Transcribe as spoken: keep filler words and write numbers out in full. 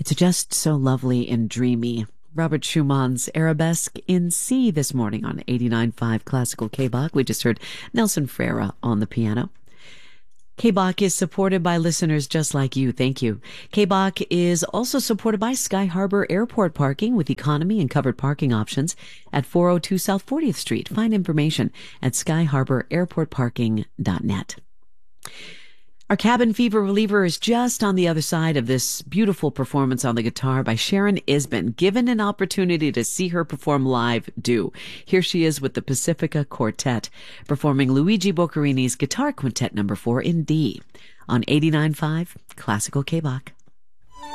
It's just so lovely and dreamy. Robert Schumann's Arabesque in C this morning on eighty-nine point five Classical K-Bach. We just heard Nelson Freire on the piano. K-Bach is supported by listeners just like you. Thank you. K-Bach is also supported by Sky Harbor Airport Parking with economy and covered parking options at four oh two South fortieth Street. Find information at sky harbor airport parking dot net. Our cabin fever reliever is just on the other side of this beautiful performance on the guitar by Sharon Isbin. Given an opportunity to see her perform live, do. Here she is with the Pacifica Quartet, performing Luigi Boccherini's Guitar Quintet number four in D on eighty-nine point five Classical K-Bach.